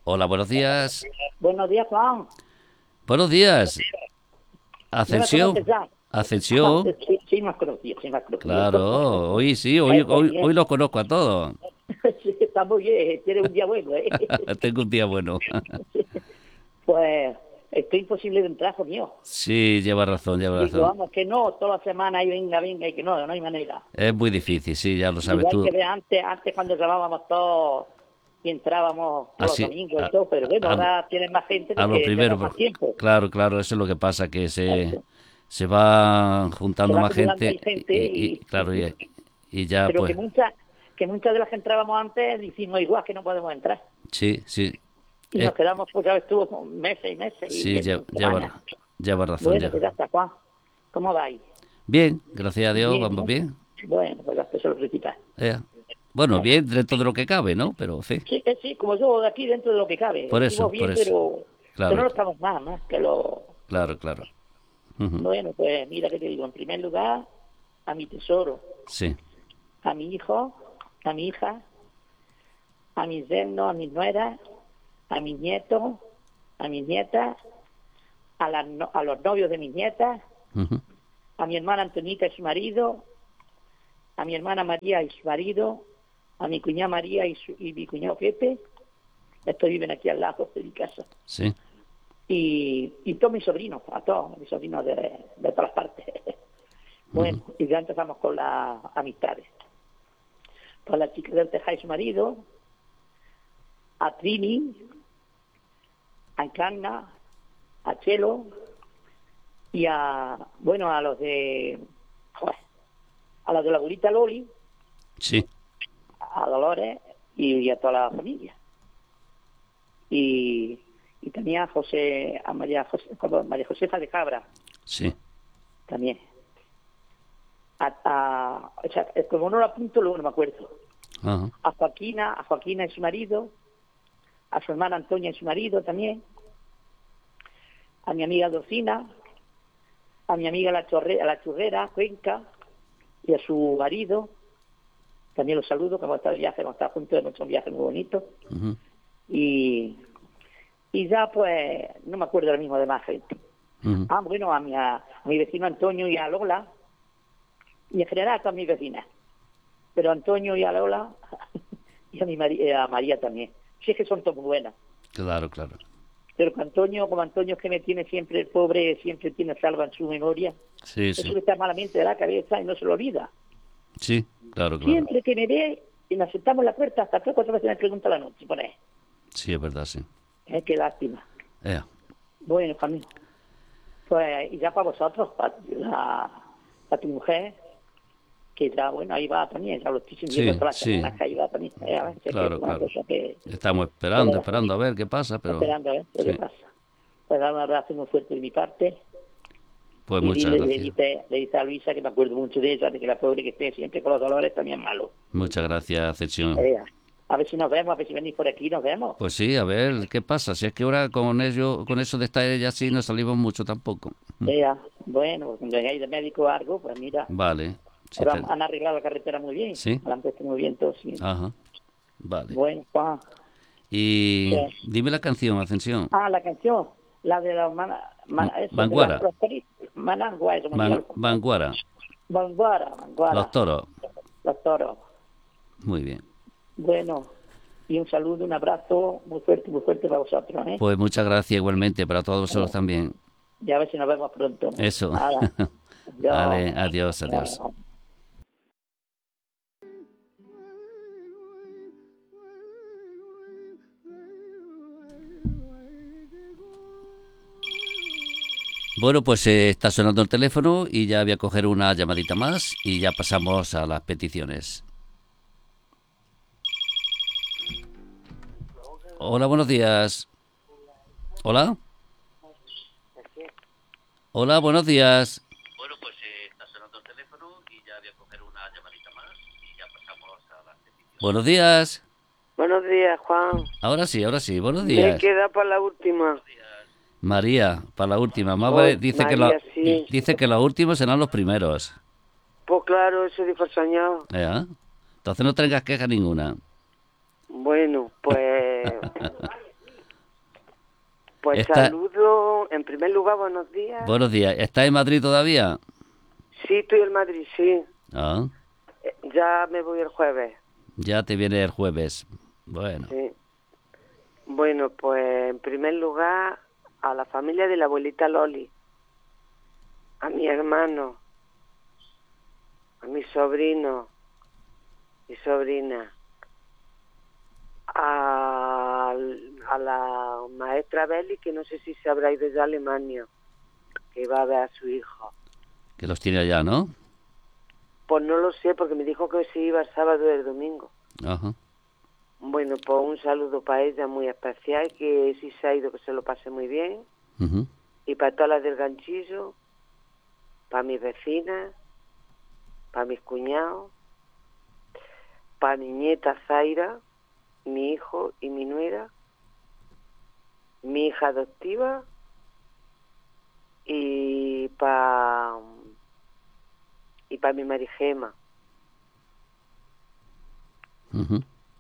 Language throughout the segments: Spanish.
Hola, buenos días. Buenos días, Juan. Buenos días. ¿No me Ascensión. conoces ya? Ascensión. Sí, sí me has conocido, sí me has conocido. Claro, hoy sí, Pues hoy bien, los conozco a todos. sí, está muy bien, tiene un día bueno, ¿eh? Tengo un día bueno. Pues estoy imposible de entrar, hijo mío. Sí, lleva razón, lleva Digo, razón. vamos, que no, toda la semana y venga, venga, y que no hay manera. Es muy difícil, sí, ya lo sabes Digo, hay tú. que ver antes cuando grabábamos todos y entrábamos todos los Así, domingos y todo, pero bueno, ahora tienes más gente a lo porque primero, tenemos más tiempo. claro, claro, eso es lo que pasa, que Eso. se va Se juntando va más acumulando gente ahí gente claro, y ya pero pues, que muchas de las que entrábamos antes decimos igual que no podemos entrar. sí, sí, Y nos quedamos, pues ya estuvo con meses y meses sí, y semanas. lleva razón, Bueno, ya. pues ya está, Juan. ¿Cómo vais? Bien, gracias a Dios, Bien, vamos ¿no? bien. Bueno, pues ya eso es lo principal. Eh, Bueno, Venga. bien dentro de lo que cabe, ¿no? Pero, en fin, Sí, sí, como yo de aquí dentro de lo que cabe. Decimos por bien, eso. pero no Claro, lo estamos más que lo... claro, claro. Ujú. Bueno, pues mira que te digo, en primer lugar, a mi tesoro, Sí. a mi hijo, a mi hija, a mis yernos, a mis nueras, a mis nietos, a mis nietas, a los novios de mis nietas, Ujú. a mi hermana Antonita y su marido, a mi hermana María y su marido, a mi cuñada María y mi cuñado Pepe. Estos viven aquí al lado de mi casa. Sí. Y todos mis sobrinos, a todos mis sobrinos de todas partes. Bueno, Ujú. y ya empezamos con las amistades. Pues la chica del Tejá y su marido, a Trini, a Encarna, a Chelo y bueno, joder, a los de la abuelita Loli, Sí. a Dolores y a toda la familia. Y, y también a María Josefa de Cabra, Sí. también. O sea, como no lo apunto, luego no me acuerdo. Ajá. A Joaquina y su marido, a su hermana Antonia y su marido también, a mi amiga Docina, a mi amiga la Churrera, Cuenca, y a su marido, también los saludo, que hemos estado de viaje, hemos estado juntos, hemos hecho un viaje muy bonito. Ujú. Y, y ya pues, no me acuerdo ahora mismo de más gente. Ujú. Bueno, a mi vecino Antonio y a Lola, y en general a todas mis vecinas. Pero a Antonio y a Lola, y a María también. Si es que son todas muy buenas. Claro, claro. Pero como Antonio es que me tiene siempre, el pobre, siempre tiene salva en su memoria, Sí, eso sí. que está malamente de la cabeza y no se lo olvida. Sí, claro, claro. Siempre que me ve, y nos sentamos en la puerta, hasta 3 o 4 veces me pregunta la noche, pone, Sí, es verdad, sí. qué lástima. Eh, Bueno, familia, pues, y ya para vosotros, para tu mujer, que ya, bueno, ahí va también, ya lo estoy sintiendo Sí, toda la sí. semana, que ahí va también, a ver, si es que es Claro, una claro. cosa Estamos que le esperando, da, esperando a ver qué pasa, pero esperando a ver qué sí. pasa. Pues dar un abrazo muy fuerte de mi parte, Pues y muchas gracias. le dice a Luisa, que me acuerdo mucho de ella, de que la pobre que esté siempre con los dolores también es malo. Muchas gracias, Ascensión. A ver si nos vemos, a ver si venís por aquí, nos vemos. Pues sí, a ver qué pasa. Si es que ahora con ello, con eso de estar ella así no salimos mucho tampoco. Bueno, pues cuando vengáis de médico o algo, pues mira, Vale. Sí, ahora han arreglado la carretera muy bien, sí. la han puesto muy bien todo, sí. Ajá. Vale. Bueno, Juan, Y ¿qué? dime la canción, Ascensión. La canción, la de la eso, de Vanguara. Managua, eso me diga, Vanguara. Los Vanguara, toros. los toros. Muy bien. Bueno, y un saludo, un abrazo muy fuerte para vosotros, ¿eh? Pues muchas gracias igualmente para todos vosotros también. Y a ver si nos vemos pronto. Eso. Nada, Vale, yo, adiós, adiós. Bueno, pues está sonando el teléfono y ya voy a coger una llamadita más y ya pasamos a las peticiones. Hola, buenos días. Hola. Hola, buenos días. Bueno, pues está sonando el teléfono y ya voy a coger una llamadita más y ya pasamos a las peticiones. Buenos días. Buenos días, Juan. Ahora sí, buenos Me días. queda para la última. María, para la última. Más vale, Hoy, María, sí. dice que los últimos serán los primeros. Pues claro, eso dijo el soñado. Entonces no tengas queja ninguna. Bueno, pues Pues saludo, en primer lugar, buenos días. Buenos días. ¿Estás en Madrid todavía? Sí, estoy en Madrid, sí. Ah. Ya me voy el jueves. Ya te viene el jueves. Bueno. Sí. Bueno, pues en primer lugar, a la familia de la abuelita Loli, a mi hermano, a mis sobrinos y sobrinas, a la maestra Beli, que no sé si se habrá ido ya a Alemania, que va a ver a su hijo. Que los tiene allá, ¿no? Pues no lo sé, porque me dijo que se iba el sábado y el domingo. Ajá. Bueno, pues un saludo para ella muy especial, que si se ha ido, que se lo pase muy bien. Uh-huh. Y para todas las del Ganchillo, para mis vecinas, para mis cuñados, para mi nieta Zaira, mi hijo y mi nuera, mi hija adoptiva, y para mi Marijema. Uh-huh.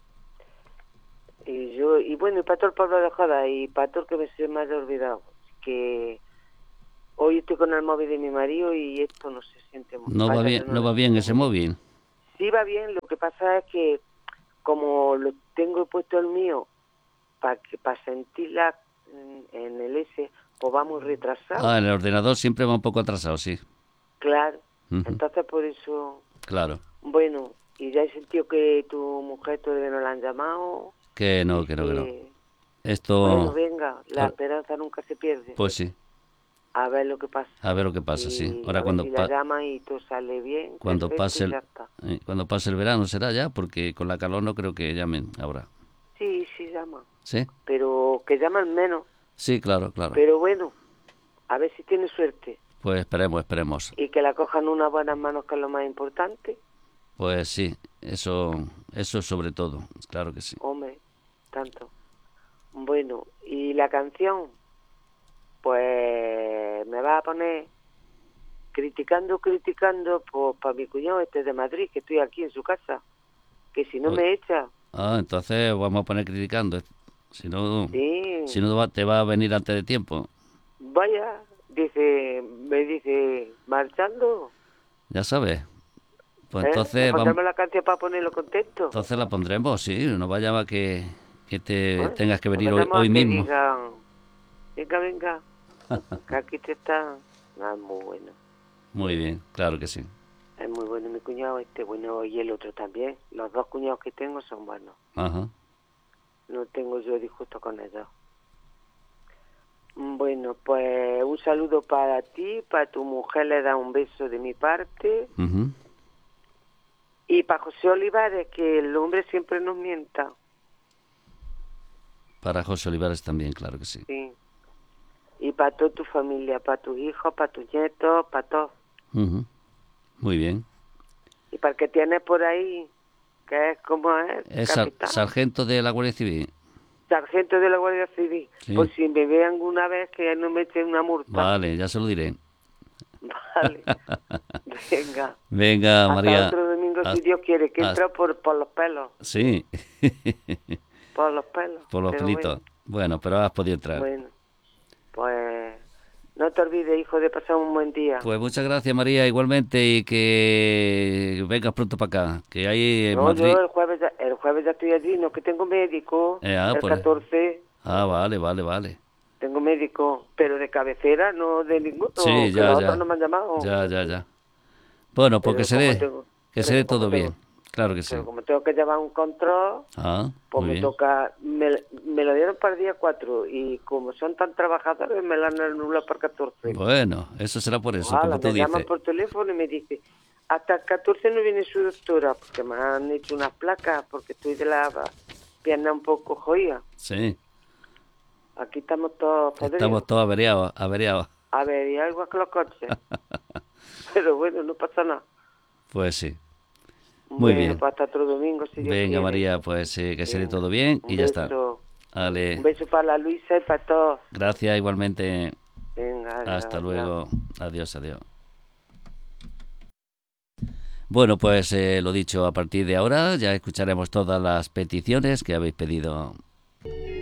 Y bueno, y para todo el pueblo de Joda, y para todo el que se me haya olvidado, que hoy estoy con el móvil de mi marido y esto no se siente muy No va bien, no va bien ese móvil. Sí va bien, lo que pasa es que como lo tengo puesto el mío para sentirla en el S, pues va muy retrasado. Ah, en el ordenador siempre va un poco atrasado, sí. Claro, Uh-huh. Entonces por eso... Claro. Bueno, y ya he sentido que tu mujer todavía no la han llamado. Que no. Esto... Bueno, venga, la esperanza nunca se pierde. Pues sí. A ver lo que pasa. A ver lo que pasa, sí. Ahora cuando si la llaman y todo sale bien, cuando pase cuando pase el verano será ya, porque con la calor no creo que llamen ahora. Sí llaman. ¿Sí? Pero que llaman menos. Sí, claro. Pero bueno, a ver si tiene suerte. Pues esperemos. Y que la cojan unas buenas manos, que es lo más importante. Pues sí, eso sobre todo, claro que sí. Hombre, tanto. Bueno, y la canción, pues me va a poner criticando pues para mi cuñado de Madrid, que estoy aquí en su casa, que si no me echa. Ah, entonces vamos a poner criticando. Si no, sí. Si no te va a venir antes de tiempo. Vaya, me dice, marchando. Ya sabes. Pues entonces vamos. La canción para ponerlo contento. Entonces la pondremos, sí. No vaya a que tengas que venir hoy mismo. Digan, venga, que aquí te está. Es muy bueno. Muy bien, claro que sí. Es muy bueno mi cuñado, bueno, y el otro también. Los dos cuñados que tengo son buenos. Ajá. No tengo yo disgusto con ellos. Bueno, pues un saludo para ti, para tu mujer le da un beso de mi parte. Uh-huh. Y para José Olivares, que el hombre siempre nos mienta. Para José Olivares también, claro que sí. Sí. Y para toda tu familia, para tus hijos, para tus nietos, para todos. Uh-huh. Muy bien. Y para el que tienes por ahí, que es como es sargento de la Guardia Civil. Sargento de la Guardia Civil. Sí. Pues si me ve alguna vez, que no me echen una multa. Vale, ya se lo diré. Vale. Venga. Venga, María. Hasta otro domingo, si Dios quiere, que entra por los pelos. Sí. Por los pelos. Por los pelitos. Bueno, pero has podido entrar. Bueno, pues no te olvides, hijo, de pasar un buen día. Pues muchas gracias, María, igualmente, y que vengas pronto para acá, que hay en no, Madrid... yo el jueves ya estoy allí, no, que tengo médico, el 14. Ah, vale. Tengo médico, pero de cabecera, no de ninguno. Sí, ya. Los otros no me han llamado. Ya. Bueno, pues que se dé todo bien. Claro que sí. Pero como tengo que llevar un control, pues me toca... Me lo dieron para el día 4 y como son tan trabajadores, me lo han anulado para el 14. Bueno, eso será por eso, como tú me dices. llaman por teléfono y me dice, hasta el 14 no viene su doctora, porque me han hecho unas placas, porque estoy de la pierna un poco jodida. Sí. Aquí estamos todos podridos. Estamos todos averiados. Averiados igual que los coches. Pero bueno, no pasa nada. Pues sí. Muy bien. Pues hasta otro domingo, si Dios Venga, quiere. María, pues que se dé todo bien y ya está. Vale. Un beso para la Luisa y para todos. Gracias, igualmente. Venga, hasta luego. Adiós. Bueno, pues lo dicho, a partir de ahora ya escucharemos todas las peticiones que habéis pedido